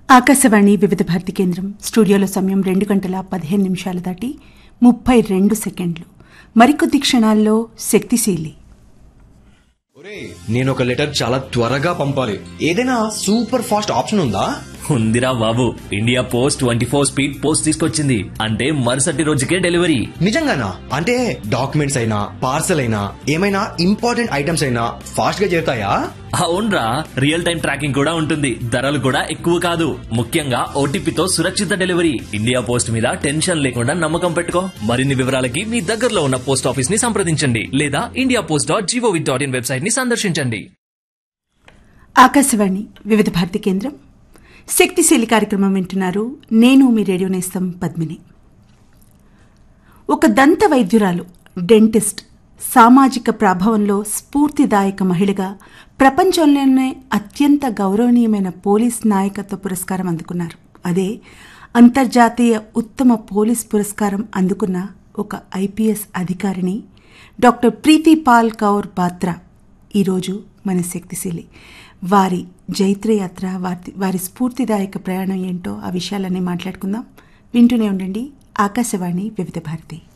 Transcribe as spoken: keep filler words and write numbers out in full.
ఆకాశవాణి వివిధ భారతి కేంద్రం స్టూడియోలో సమయం రెండు గంటల పదిహేను నిమిషాలు దాటి ముప్పై రెండు సెకండ్లు. మరికొద్ది క్షణాల్లో శక్తిశీలి. నేను ఒక లెటర్ చాలా త్వరగా పంపాలి. ఏదైనా సూపర్ ఫాస్ట్ ఆప్షన్ ఉందా? ఉందిరా బాబు, India post twenty four speed post తీసుకొచ్చింది. అంటే మరుసటి రోజుకే డెలివరీ. నిజంగానా? అంటే డాక్యుమెంట్స్ అయినా పార్సల్ అయినా ఏమైనా ఇంపార్టెంట్ ఐటమ్స్ అయినా ఫాస్ట్ గా చేరుతాయా? అవునరా, రియల్ టైం ట్రాకింగ్ కూడా ఉంటుంది. ధరలు కూడా ఎక్కువ కాదు. ముఖ్యంగా ఓటీపీతో సురక్షిత డెలివరీ. ఇండియా పోస్ట్ మీద టెన్షన్ లేకుండా నమ్మకం పెట్టుకో. మరిన్ని వివరాలకి మీ దగ్గరలో ఉన్న పోస్ట్ ఆఫీస్ ని సంప్రదించండి లేదా India post dot GOV dot in website ని సందర్శించండి. ఆకాశవాణి వివిధ భారతి కేంద్రం శక్తిశీలి కార్యక్రమం వింటున్నారు. నేను మీ రేడియో నేస్తం పద్మిని. ఒక దంత వైద్యురాలు, డెంటిస్ట్, సామాజిక ప్రభావంలో స్ఫూర్తిదాయక మహిళగా ప్రపంచంలోనే అత్యంత గౌరవనీయమైన పోలీస్ నాయకత్వ పురస్కారం అందుకున్నారు. అదే అంతర్జాతీయ ఉత్తమ పోలీస్ పురస్కారం అందుకున్న ఒక ఐపీఎస్ అధికారిని డాక్టర్ ప్రీతి పాల్ కౌర్ బాత్రా ఈరోజు మన శక్తిశీలి. వారి జైత్రయాత్ర, వారి వారి స్ఫూర్తిదాయక ప్రయాణం ఏంటో ఆ విషయాలన్నీ మాట్లాడుకుందాం. వింటూనే ఉండండి ఆకాశవాణి వివిధ భారతి.